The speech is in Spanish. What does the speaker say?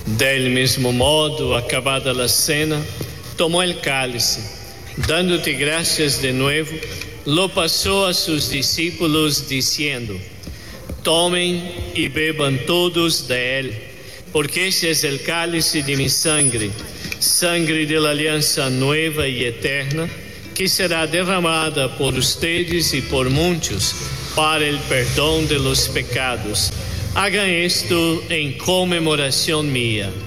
Del mismo modo, acabada la cena, tomó el cálice, dándote gracias de nuevo, lo pasó a sus discípulos diciendo: tomen y beban todos de él, porque este es el cálice de mi sangre, sangre de la alianza nueva y eterna, que será derramada por ustedes y por muchos para el perdón de los pecados. Hagan esto en conmemoración mía.